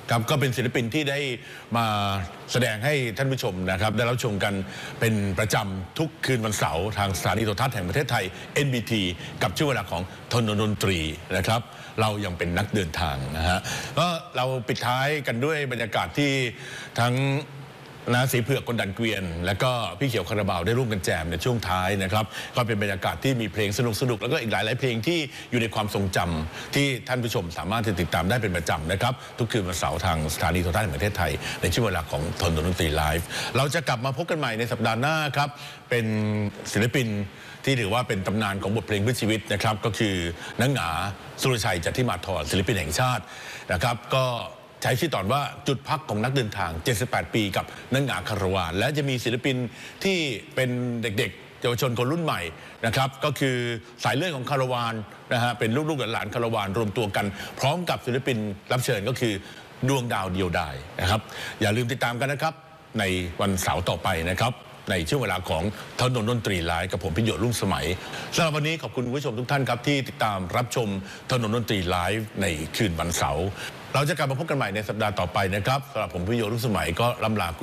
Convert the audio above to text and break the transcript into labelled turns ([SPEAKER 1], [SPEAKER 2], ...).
[SPEAKER 1] ครับก็เป็นศิลปินที่ได้มาแสดงให้ท่านผู้ชมนะครับได้รับชมกันเป็นประจำทุกคืนวันเสาร์ทางสถานีโทรทัศน์แห่งประเทศไทย NBT กับช่วงเวลาของถนนดนตรีนะครับเรายังเป็นนักเดินทางนะฮะก็เราปิดท้ายกันด้วยบรรยากาศที่ทั้งสีเผือกคนดันเกวียนและก็พี่เขียวคาราบาวได้ร่วมกันแจมในช่วงท้ายนะครับก็เป็นบรรยากาศที่มีเพลงสนุกแล้วก็อีกหลายเพลงที่อยู่ในความทรงจำที่ท่านผู้ชมสามารถติดตามได้เป็นประจำนะครับทุกคืนวันเสาร์ทางสถานีโทรทัศน์แห่งประเทศไทยในช่วงเวลาของถนนดนตรีไลฟ์เราจะกลับมาพบกันใหม่ในสัปดาห์หน้าครับเป็นศิลปินที่ถือว่าเป็นตำนานของบทเพลงเพื่อชีวิตนะครับก็คือนังหงาสุรชัยจันทิมาธรศิลปินแห่งชาตินะครับก็ใช้ชื่อตอนว่าจุดพักของนักเดินทาง78ปีกับนังหงาคารวานและจะมีศิลปินที่เป็นเด็กๆเยาวชนคนรุ่นใหม่นะครับก็คือสายเลือดของคารวานนะฮะเป็นลูกๆหลานคารวานรวมตัวกันพร้อมกับศิลปินรับเชิญก็คือดวงดาวเดียวดายนะครับอย่าลืมติดตามกันนะครับในวันเสาร์ต่อไปนะครับในช่วงเวลาของถนนดนตรีไลฟ์กับผมพิโยชน์รุ่งสมัยสำหรับวันนี้ขอบคุณผู้ชมทุกท่านครับที่ติดตามรับชมถนนดนตรีไลฟ์ในคืนวันเสาร์เราจะกลับมาพบกันใหม่ในสัปดาห์ต่อไปนะครับสำหรับผมพิโยชน์รุ่งสมัยก็ล่ำลาคุณ